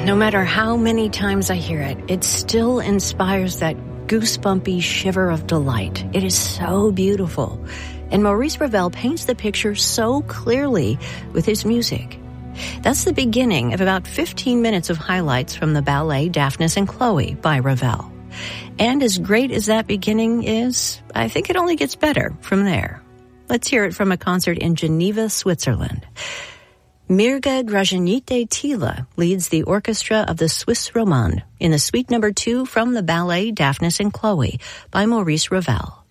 No matter how many times I hear it, it still inspires that goosebumpy shiver of delight. It is so beautiful. And Maurice Ravel paints the picture so clearly with his music. That's the beginning of about 15 minutes of highlights from the ballet Daphnis and Chloe by Ravel. And as great as that beginning is, I think it only gets better from there. Let's hear it from a concert in Geneva, Switzerland. Mirga Gražinytė Tyla leads the orchestra of the Swiss Romande in the Suite No. 2 from the ballet Daphnis and Chloe by Maurice Ravel.